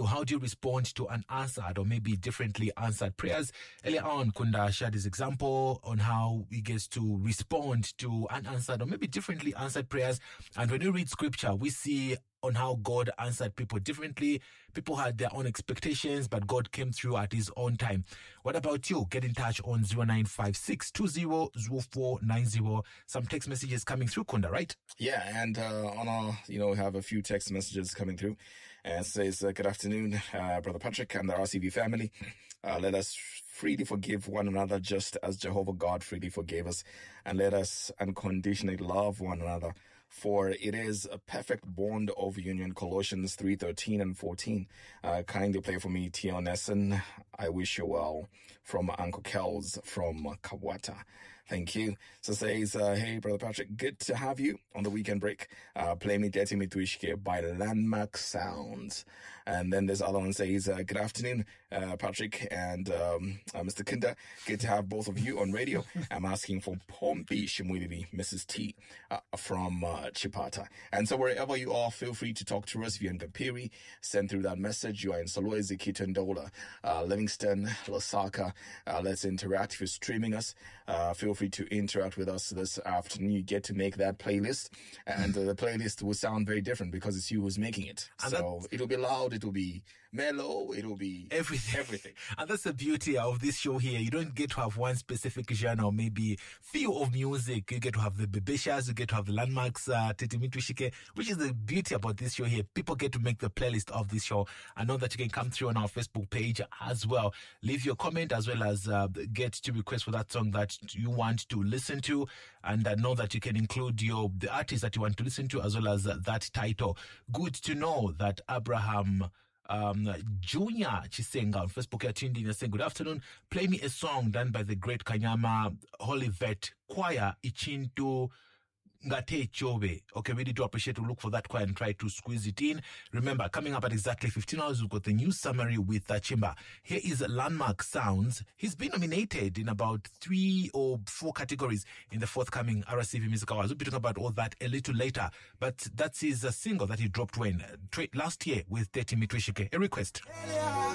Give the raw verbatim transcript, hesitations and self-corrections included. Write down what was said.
how do you respond to unanswered or maybe differently answered prayers? Earlier on, Kunda shared his example on how he gets to respond to unanswered or maybe differently answered prayers. And when you read scripture, we see on how God answered people differently. People had their own expectations, but God came through at his own time. What about you? Get in touch on zero nine five six two zero zero four nine zero. Some text messages coming through, Kunda, right? Yeah, and uh, on our, you know, we have a few text messages coming through. And it says, uh, good afternoon, uh, Brother Patrick and the R C V family. Uh, let us freely forgive one another just as Jehovah God freely forgave us. And let us unconditionally love one another. For it is a perfect bond of union. Colossians three thirteen and fourteen. Uh, kindly play for me, Tion Nesson. I wish you well. From Uncle Kells from Kawata. Thank you. So says, uh, hey, Brother Patrick, good to have you on the weekend break. Uh, play me Deti Mituishke by Landmark Sounds. And then this other one says, uh, good afternoon, uh, Patrick and um, uh, Mister Kinda. Good to have both of you on radio. I'm asking for Pompi Shimwili, Missus T, uh, from uh, Chipata. And so wherever you are, feel free to talk to us. If you're in Kapiri, send through that message. You are in Solwezi, Kitandola, uh, Livingston, Lasaka. Uh, let's interact. If you're streaming us, uh, feel free to interact with us this afternoon. You get to make that playlist, and uh, the playlist will sound very different because it's you who's making it. And so it'll be loud, it'll be mellow, it'll be everything. everything. And that's the beauty of this show here. You don't get to have one specific genre or maybe feel of music. You get to have the Bebeshas, you get to have the Landmarks, uh, Titimitwishike, which is the beauty about this show here. People get to make the playlist of this show. I know that you can come through on our Facebook page as well. Leave your comment as well as uh, get to request for that song that you want to listen to, and I know that you can include your the artist that you want to listen to as well as uh, that title. Good to know that Abraham um, Junior Chisenga on Facebook are tuned in and saying, good afternoon. Play me a song done by the great Kanyama Olivet Choir, Ichintu Ngate Chobe. Okay, really do appreciate to look for that choir and try to squeeze it in. Remember, coming up at exactly fifteen hours, we've got the news summary with uh, Chimba. Here is Landmark Sounds. He's been nominated in about three or four categories in the forthcoming R C V Music Awards. We'll be talking about all that a little later. But that's his uh, single that he dropped when uh, tra- last year with Deti Mitwishike. A request.